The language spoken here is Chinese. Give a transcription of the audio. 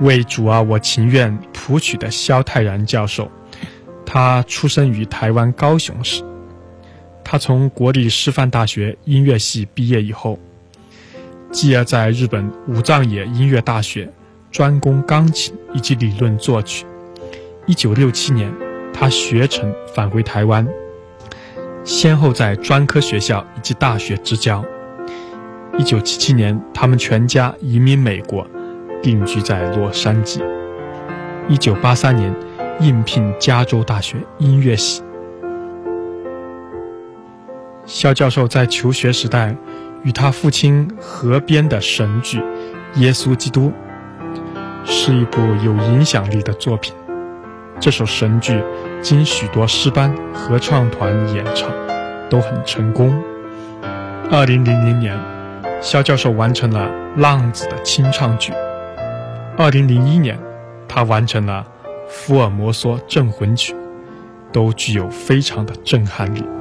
为主啊我情愿谱曲的萧泰然教授，他出生于台湾高雄市。他从国立师范大学音乐系毕业以后，继而在日本武藏野音乐大学专攻钢琴以及理论作曲。1967年，他学成返回台湾，先后在专科学校以及大学支教。1977年，他们全家移民美国，定居在洛杉矶。1983年，应聘加州大学音乐系。萧教授在求学时代与他父亲合编的神剧《耶稣基督》是一部有影响力的作品。这首神剧经许多诗班合唱团演唱，都很成功。2000年，萧教授完成了《浪子》的清唱剧。2001年，他完成了《福尔摩梭镇魂曲》，都具有非常的震撼力。